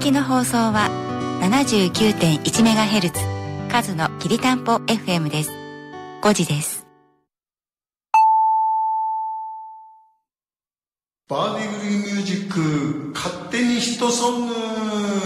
きの放送は 79.1MHz 数のきりたんぽ FM です。5時です。 バーディグリーミュージック勝手にヒットソング。